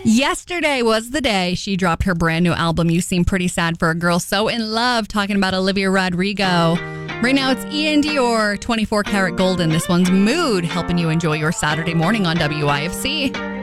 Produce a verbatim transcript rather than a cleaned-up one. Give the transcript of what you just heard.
Yesterday was the day she dropped her brand new album, You Seem Pretty Sad for a Girl So in Love, talking about Olivia Rodrigo. Right now it's Ian Dior, twenty-four karat golden. This one's Mood, helping you enjoy your Saturday morning on W I F C.